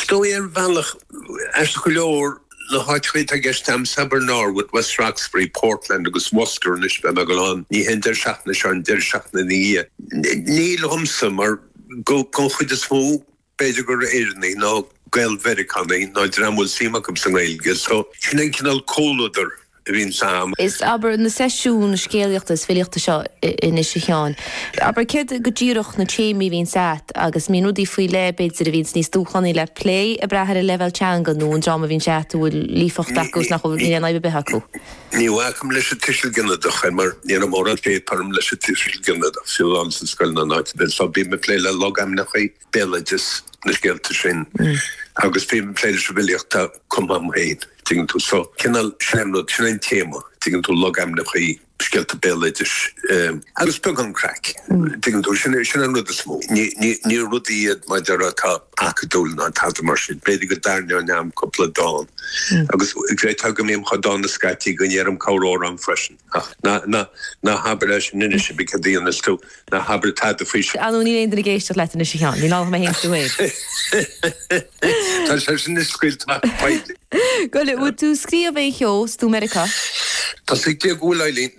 Stoir Valach as the Color the Hotchwit I guess Tam Saber Norwood, West Roxbury, Portland, agus Worcester and Ishbemagalon, ni hinder Shachnish and Der Shachna the Neil Humsum or go with the small Bejagur Ernie, no Gael Vericani, no Dramul Simakum Sangail, so Chinenkinal Colodder. Is aber na sesiún scéalaachtas filiachta seo in Isisián. Aber céad go ddíoch na téimi hín sat agus minúdí faoi le beidir a víns níos dúchaní le play a brethir a level teanga nó an drama hín sat bhfuil lífacht dacús nach ní an aibe behaú. Ní bhacham leis a tiisiil ginnadach mar ní an mór an féad parm leis a tiisiil ginnadach fiú an san scoil na náid ben so bí me play le logam nach chuí beilegus na scéalta sin. Agus bí me play leis a bhiliachta cum am héin. Tegen tú so kennal slemno tjene tema tegen tú logam na chi skelte belletis agus pugan crack tegen tú sine no de smó ni rudi at my derata akadol na tata marsin bredig darne nam couple of dawn agus great how gam chodon the skati gnerum kauror am freshen na haberes ninische because the on sto na haber tata fish anu ni in de geist let in Isisián ni ná me hengst we tas sin skilt Gole wat tú skrif é hjós tú Amerika Tas ik de goleilin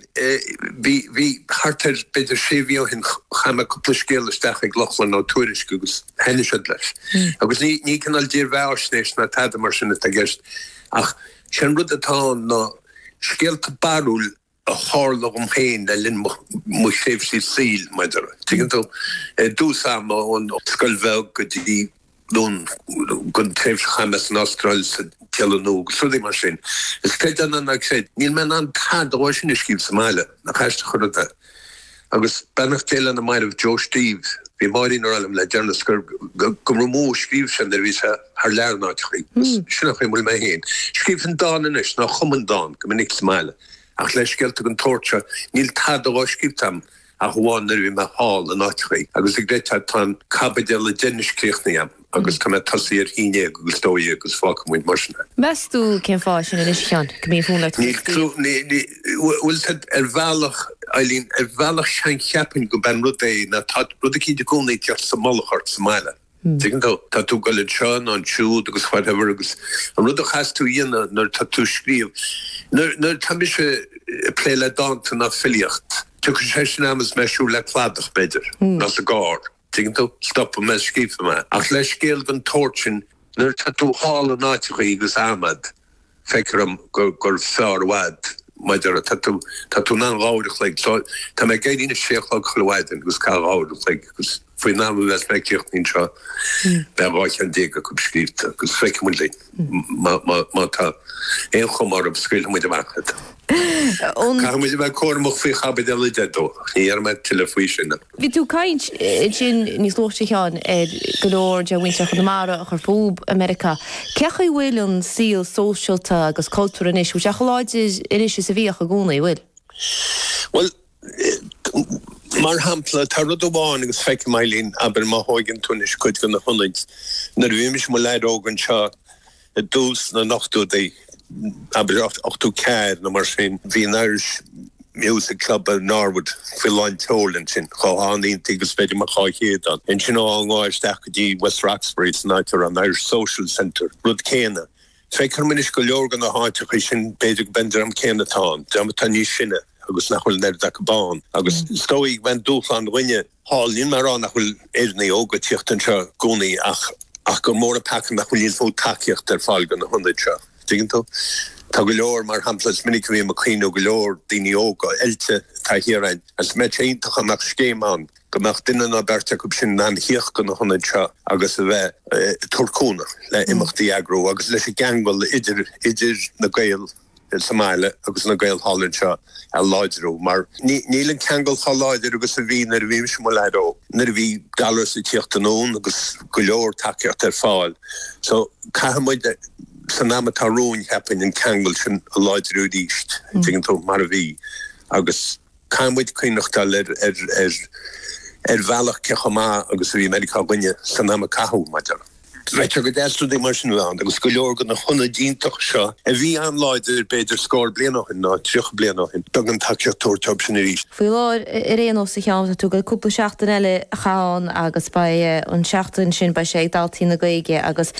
vi harter beidir sévio hin chama couple skele stach ag lochlan no tourish gus hennisles agus ni kan al dir vausnes na tad mar sin a gest ach chen rud atá no skelte barul a harlog om heen de lin mo séf si seal meidir tigento du sam on skulvel godi don gun tref chamas nostrils Telenug, so die machine. Es geht dann an gesagt, nimm man an Tag Deutschen nicht gibt's mal. Nach hast du gehört. Agus benachtel an der of Joe Steve. Vi mar in allem la journalist kommo skrivs en der visa har lärnat skrik. Snach hemul me heen. Skriven dagen is nach kommandant, kom niks male. Ach leskelt kun torture, nil Tag Deutschkiptam. Ach wander vi me hall en atri. Agus ik det hat tan kabedelle jenish krichniam. Agus kann tasir hine agus stoie agus fakum mit marschen. Best du ken fashion in Isisián, kemi fún let. Ni wil het valach Eileen valach schein chappen go ben rudé na tat rudiki de go net just samallhart smile. Tegen tatu gole chan on chu agus whatever agus rudach has to yin na tatu skrif. No tamische play la dant na filiacht. Tu names mesú le kladach beidir. Nas a guard. Tegen to stop a mes skrif ma. Ach les geel van torchen nur tatu hall an natri gus amad. Fekram gur far wad. Maidir tatu nan raudig like so ta me gaid in a sheikh lag khloaiden gus ka raudig like gus foi naam was mekirch in cha der war ich an dega kub skrift gus fek mulig ma ta een khomar op skil moet maken kan we bij kor mocht fi habe de ledo hier met televisie vi tú kaint in ní Isisián golóir de winter chu mara chu fób Amerika cecha bhfuil síl socialta agus cultúra inis ú seachláid inis sa bhí a gúna bhfuil well mar hampla tar rudháin agus feic mailín aber má hoigen tunis chuid gan na hunid na bhíimiis mo leid ógan seo dús na nachtú é aber auch tú ceir na mar sin hí an Irish Music Club in Norwood Philline Toland sin choáín agus beidir mar chahéad an in sin ááisteachchadí West Roxbury náitar an Irish Social Centre rud céna. Feicar minis go leor gan na háite chu sin beidir bender am cénatá, deamata ní sinne agus nachhfuil nerd a bán. Agus stoig ben dúchlan rinne hálín mar an nachhfuil éirnaí óga tíochtan seo gúnaí ach go mór a pacan nachhfuil íon fó takeíocht ar fáil gan na hundaid seo. Digantó? Tá go leor mar hamplas minic bhí a cín go leor daoine óga eilte tá hiarain as me éintach amach scéimán gomach duine na berta go sin an hioch go na hunnaid seo agus a bheith turcúna le imachtaí agró agus leis a gangfuil idir na gail Somáile agus na gail Holland seo a láidirú mar níl an ceangal chaláidir agus a bhí nar bhím sem leidó nar bhí galar sa tíochtanón agus go leor takeíocht ar fáil so caihamid san námatá róin heapin an ceangal sin a láidirú díist tígantó mar a bhí agus caihamid cuioineachtal ar bhealach cechamá agus a bhí America bhaine san náma cathú maidir. Reitja go déú dé mar sin bhean, agus go leor gan na chuna díntaach seo a bhí an láidir beidir scór blianachin ná trioch blianachin beag an takeíochtúirteab sin a ríist. Fuair láir i réon os a cheann tú go cúpla seachtain eile chaán agus ba an seachtain sin ba sé daltaí na gaige agus